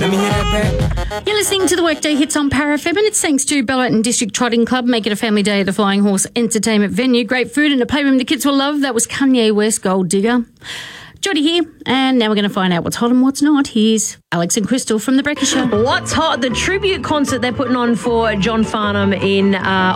Let me hear that back. You're listening to the Workday Hits on Power FM, and it's thanks to Ballarat and District Trotting Club. Make it a family day at the Flying Horse Entertainment Venue. Great food and a playroom the kids will love. That was Kanye West, Gold Digger. Jodie here, and now we're going to find out what's hot and what's not. Here's Alex and Crystal from The Breakfast Show. What's hot? The tribute concert they're putting on for John Farnham in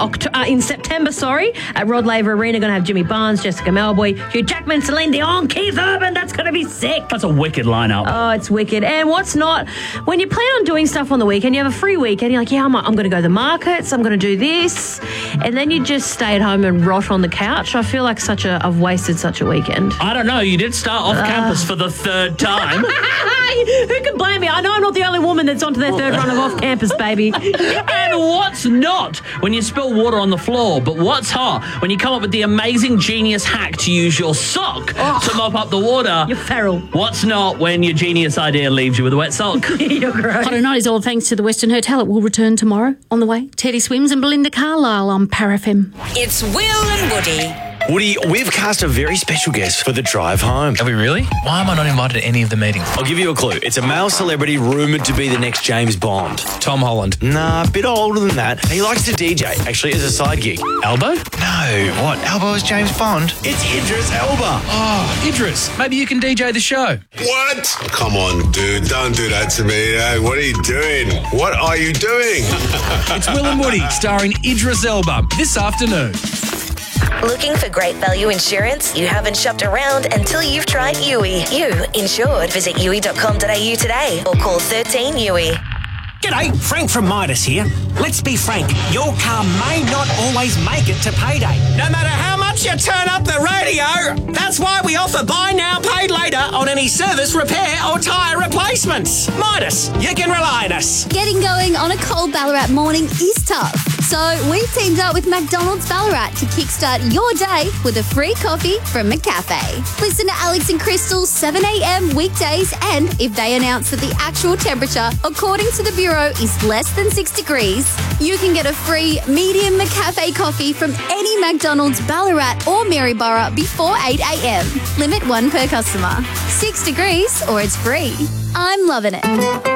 September, at Rod Laver Arena. Going to have Jimmy Barnes, Jessica Malboy, Hugh Jackman, Celine Dion, Keith Urban. That's going to be sick. That's a wicked lineup. Oh, it's wicked. And what's not? When you plan on doing stuff on the weekend, you have a free weekend, you're like, yeah, I'm going to go to the markets, I'm going to do this. And then you just stay at home and rot on the couch. I feel like I've wasted such a weekend. I don't know. You did start off campus for the third time. Who can blame me? I know I'm not the only woman that's onto their third run of off campus, baby. And what's not when you spill water on the floor? But what's hot when you come up with the amazing genius hack to use your sock to mop up the water? You're feral. What's not when your genius idea leaves you with a wet sock? You're gross. Hot and not is all thanks to the Western Hotel. It will return tomorrow. On the way, Teddy Swims and Belinda Carlisle on Power FM. It's Will and Woody. Woody, we've cast a very special guest for the drive home. Have we really? Why am I not invited to any of the meetings? I'll give you a clue. It's a male celebrity rumoured to be the next James Bond. Tom Holland. Nah, a bit older than that. He likes to DJ, actually, as a side gig. Elbow? No. What? Elbow is James Bond? It's Idris Elba. Oh, Idris. Maybe you can DJ the show. What? Come on, dude. Don't do that to me. Hey, what are you doing? What are you doing? It's Will and Woody, starring Idris Elba, this afternoon. Looking for great value insurance? You haven't shopped around until you've tried Yui. You insured. Visit yui.com.au today or call 13 Yui. G'day, Frank from Midas here. Let's be frank, your car may not always make it to payday. No matter how much you turn up the radio, that's why we offer buy now, paid later on any service, repair or tyre replacements. Midas, you can rely on us. Getting going on a cold Ballarat morning is tough. So we've teamed up with McDonald's Ballarat to kickstart your day with a free coffee from McCafe. Listen to Alex and Crystal 7 a.m. weekdays, and if they announce that the actual temperature, according to the Bureau, is less than 6 degrees, you can get a free medium McCafe coffee from any McDonald's Ballarat or Maryborough before 8 a.m. Limit 1 per customer. 6 degrees or it's free. I'm loving it.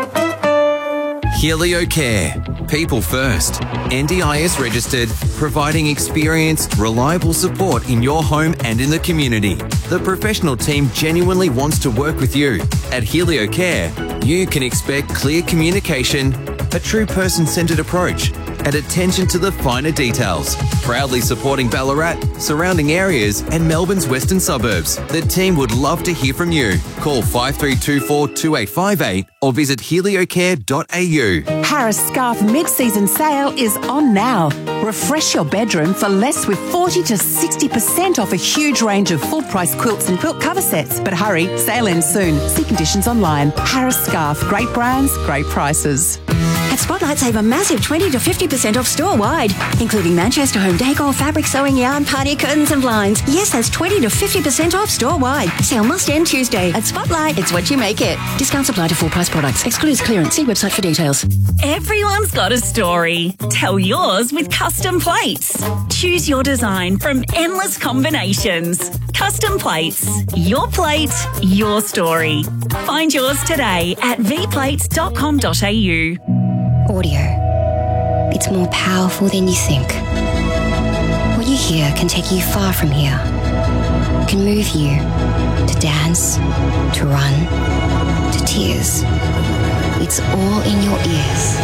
Helio Care. People first. NDIS registered, providing experienced, reliable support in your home and in the community. The professional team genuinely wants to work with you. At Helio Care, you can expect clear communication, a true person-centred approach, and attention to the finer details. Proudly supporting Ballarat, surrounding areas, and Melbourne's western suburbs. The team would love to hear from you. Call 5324 2858 or visit heliocare.au. Harris Scarf mid-season sale is on now. Refresh your bedroom for less with 40 to 60% off a huge range of full-price quilts and quilt cover sets. But hurry, sale ends soon. See conditions online. Harris Scarf, great brands, great prices. At Spotlight, save a massive 20 to 50% off store-wide, including Manchester home decor, fabric, sewing yarn, party curtains and blinds. Yes, that's 20 to 50% off store-wide. Sale must end Tuesday. At Spotlight, it's what you make it. Discounts apply to full-price products. Excludes clearance. See website for details. Everyone's got a story. Tell yours with Custom Plates. Choose your design from endless combinations. Custom Plates. Your plate, your story. Find yours today at vplates.com.au. Audio. It's more powerful than you think. What you hear can take you far from here. Can move you to dance, to run, to tears. It's all in your ears.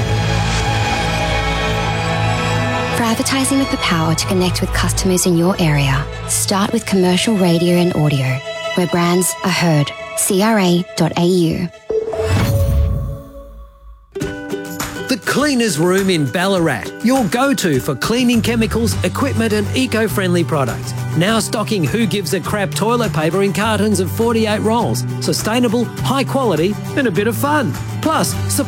For advertising with the power to connect with customers in your area, start with commercial radio and audio, where brands are heard. CRA.au. The Cleaners Room in Ballarat, your go-to for cleaning chemicals, equipment and eco-friendly products. Now stocking Who Gives a Crap toilet paper in cartons of 48 rolls. Sustainable, high quality and a bit of fun. Plus, support